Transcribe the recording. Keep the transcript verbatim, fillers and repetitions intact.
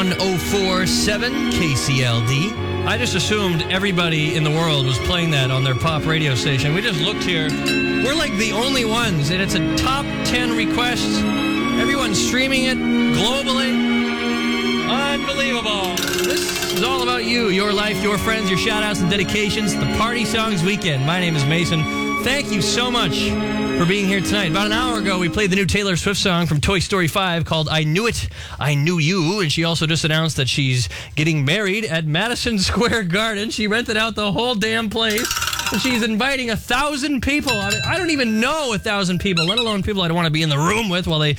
one oh four point seven K C L D. I just assumed everybody in the world was playing that on their pop radio station. We just looked here. We're like the only ones, and it's a top ten requests. Everyone's streaming it globally. Unbelievable. This is all about you, your life, your friends, your shout-outs and dedications. The Party Songs Weekend. My name is Mason. Thank you so much for being here tonight. About an hour ago, we played the new Taylor Swift song from Toy Story five called I Knew It, I Knew You, and she also just announced that she's getting married at Madison Square Garden. She rented out the whole damn place, and she's inviting a thousand people. I mean, I don't even know a thousand people, let alone people I don't want to be in the room with while they